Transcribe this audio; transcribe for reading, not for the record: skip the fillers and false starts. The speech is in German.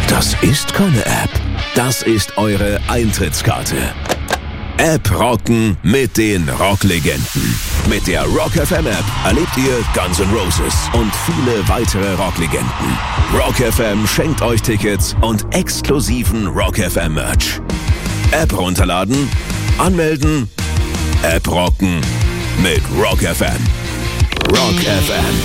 Das ist keine App. Das ist eure Eintrittskarte. App rocken mit den Rocklegenden. Mit der Rock FM App erlebt ihr Guns N' Roses und viele weitere Rocklegenden. Rock FM schenkt euch Tickets und exklusiven Rock FM Merch. App runterladen, anmelden, App rocken mit Rock FM. Rock FM.